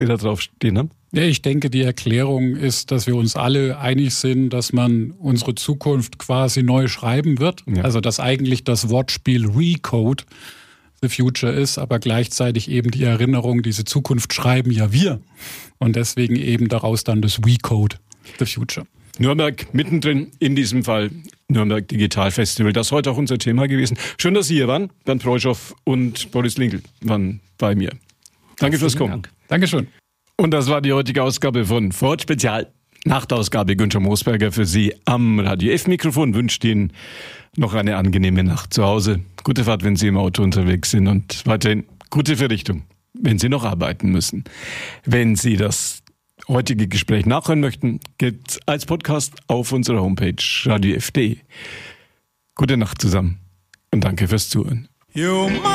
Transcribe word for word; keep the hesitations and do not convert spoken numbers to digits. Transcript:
wir da drauf stehen haben? Ja, ich denke, die Erklärung ist, dass wir uns alle einig sind, dass man unsere Zukunft quasi neu schreiben wird. Ja. Also dass eigentlich das Wortspiel Recode the Future ist, aber gleichzeitig eben die Erinnerung, diese Zukunft schreiben ja wir. Und deswegen eben daraus dann das Recode the Future. Nürnberg mittendrin, in diesem Fall Nürnberg Digital Festival. Das ist heute auch unser Thema gewesen. Schön, dass Sie hier waren. Bernd Preuschow und Boris Linkel waren bei mir. Danke fürs Kommen. Dank. Dankeschön. Und das war die heutige Ausgabe von Ford Spezial. Nachtausgabe Günther Moosberger für Sie am Radio F-Mikrofon. Wünscht Ihnen noch eine angenehme Nacht zu Hause. Gute Fahrt, wenn Sie im Auto unterwegs sind und weiterhin gute Verrichtung, wenn Sie noch arbeiten müssen. Wenn Sie das heutige Gespräch nachhören möchten, gibt's als Podcast auf unserer Homepage radio f punkt de. Gute Nacht zusammen und danke fürs Zuhören.